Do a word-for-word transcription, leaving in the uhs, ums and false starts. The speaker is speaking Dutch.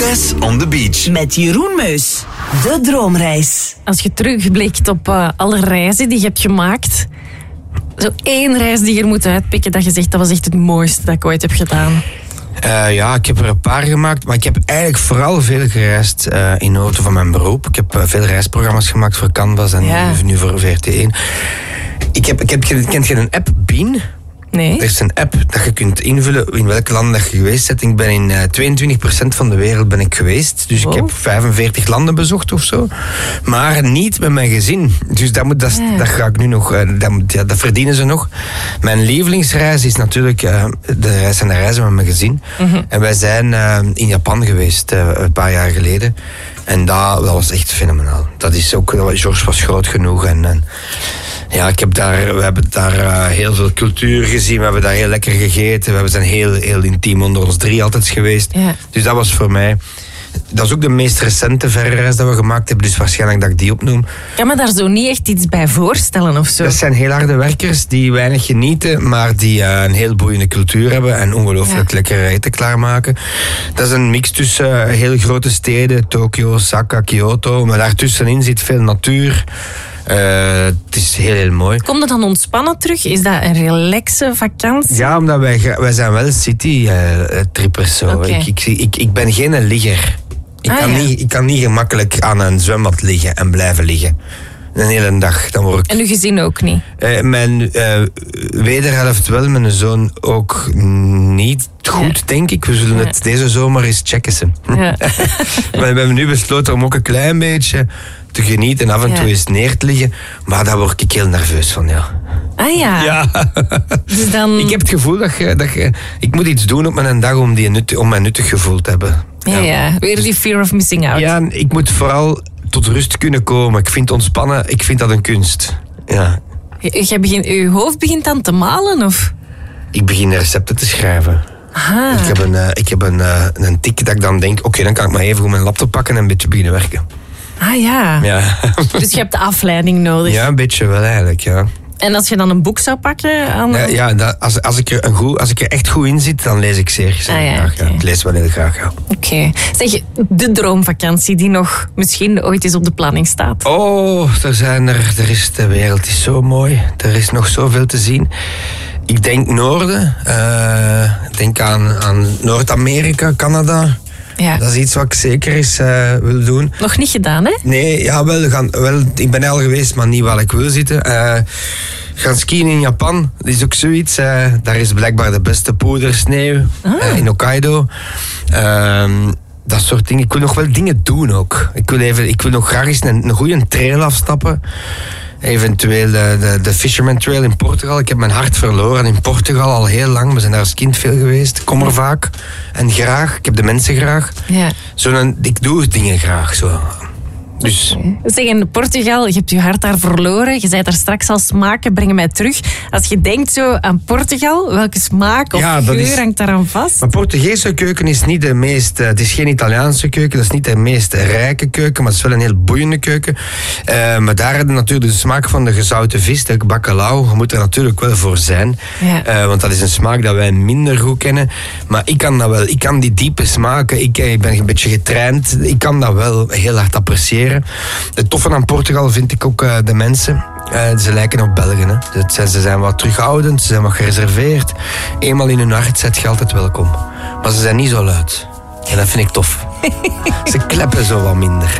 Jazz on the Beach. Met Jeroen Meus. De droomreis. Als je terugblikt op uh, alle reizen die je hebt gemaakt, zo één reis die je er moet uitpikken dat je zegt dat was echt het mooiste dat ik ooit heb gedaan. Uh, ja, ik heb er een paar gemaakt, maar ik heb eigenlijk vooral veel gereisd uh, in de auto van mijn beroep. Ik heb uh, veel reisprogramma's gemaakt voor Canvas en ja. nu voor V R T één. Ik heb, ik heb, kent je een app, Bean? Nee. Er is een app dat je kunt invullen in welke landen dat je geweest bent. Ik ben in uh, tweeëntwintig procent van de wereld ben ik geweest. Dus wow. Ik heb vijfenveertig landen bezocht of zo. Maar niet met mijn gezin. Dus dat, moet, dat, ja. dat ga ik nu nog... Uh, dat, ja, dat verdienen ze nog. Mijn lievelingsreis is natuurlijk uh, de reis en de reizen met mijn gezin. Mm-hmm. En wij zijn uh, in Japan geweest uh, een paar jaar geleden. En dat, dat was echt fenomenaal. Dat is ook... George was groot genoeg en... en ja, ik heb daar, we hebben daar uh, heel veel cultuur gezien. We hebben daar heel lekker gegeten. We zijn heel, heel intiem onder ons drie altijd geweest. Ja. Dus dat was voor mij... Dat is ook de meest recente verre reis dat we gemaakt hebben. Dus waarschijnlijk dat ik die opnoem. Ik kan me daar zo niet echt iets bij voorstellen of zo. Dat zijn heel harde werkers die weinig genieten. Maar die uh, een heel boeiende cultuur hebben. En ongelooflijk ja. lekker eten klaarmaken. Dat is een mix tussen uh, heel grote steden. Tokio, Osaka, Kyoto. Maar daartussenin zit veel natuur. Uh, het is heel, heel mooi. Komt het dan ontspannen terug? Is dat een relaxe vakantie? Ja, omdat wij, wij zijn wel city-trippers. Uh, okay. ik, ik, ik, ik ben geen ligger. Ik, ah, kan ja. niet, ik kan niet gemakkelijk aan een zwembad liggen en blijven liggen. Een hele dag. Dan word ik... En uw gezin ook niet? Uh, mijn uh, wederhelft wel, mijn zoon ook niet goed, ja. denk ik. We zullen ja. het deze zomer eens checken. Ze. Ja. Maar we hebben nu besloten om ook een klein beetje te genieten en af en toe ja. eens neer te liggen. Maar daar word ik heel nerveus van, ja. Ah ja. ja. Dus dan... Ik heb het gevoel dat je, dat je... Ik moet iets doen op mijn dag om, die nut, om mij nuttig gevoel te hebben. Ja, ja. ja. Weer die fear of missing out. Ja, ik moet vooral tot rust kunnen komen. Ik vind ontspannen, ik vind dat een kunst. Ja. Jij begint, je hoofd begint dan te malen, of? Ik begin recepten te schrijven. Aha. Ik heb een, uh, ik heb een, uh, een tik dat ik dan denk, oké, okay, dan kan ik maar even goed mijn laptop pakken en een beetje beginnen werken. Ah ja. ja. Dus je hebt de afleiding nodig. Ja, een beetje wel eigenlijk, ja. En als je dan een boek zou pakken? Aan... Ja, ja dat, als, als, ik er een goed, als ik er echt goed in zit, dan lees ik zeer, zeer ah, ja, graag. Okay. Ja. Ik lees wel heel graag, ja. Oké. Okay. Zeg, de droomvakantie die nog misschien ooit eens op de planning staat. Oh, er zijn er, er is, de wereld is zo mooi. Er is nog zoveel te zien. Ik denk Noorden. Uh, ik denk aan, aan Noord-Amerika, Canada. Ja. Dat is iets wat ik zeker eens uh, wil doen. Nog niet gedaan, hè? Nee, ja, wel, gaan, wel, ik ben al geweest, maar niet waar ik wil zitten. Uh, gaan skiën in Japan, dat is ook zoiets. Uh, daar is blijkbaar de beste poedersneeuw ah. uh, in Hokkaido. Uh, dat soort dingen. Ik wil nog wel dingen doen ook. Ik wil, even, ik wil nog graag eens een, een goede trail afstappen. Eventueel de, de, de Fisherman Trail in Portugal. Ik heb mijn hart verloren in Portugal al heel lang. We zijn daar als kind veel geweest. Ik kom er vaak. En graag. Ik heb de mensen graag. Ja. Zo een, ik doe dingen graag. Zo. Dus. Zeg, in Portugal, je hebt je hart daar verloren. Je zei daar straks al, smaken brengen mij terug. Als je denkt zo aan Portugal, welke smaak of ja, geur is, hangt daaraan vast? Maar Portugese keuken is niet de meest... Het is geen Italiaanse keuken, dat is niet de meest rijke keuken, maar het is wel een heel boeiende keuken. Uh, maar daar hebben natuurlijk de smaak van de gezouten vis, de bacalhau, moet er natuurlijk wel voor zijn. Ja. Uh, want dat is een smaak dat wij minder goed kennen. Maar ik kan dat wel. Ik kan die diepe smaken. Ik, ik ben een beetje getraind. Ik kan dat wel heel hard appreciëren. Het toffe aan Portugal vind ik ook uh, de mensen. Uh, ze lijken op Belgen. Hè. Zijn, ze zijn wat terughoudend, ze zijn wat gereserveerd. Eenmaal in hun hart zet je altijd welkom. Maar ze zijn niet zo luid. En dat vind ik tof. Ze kleppen zo wat minder.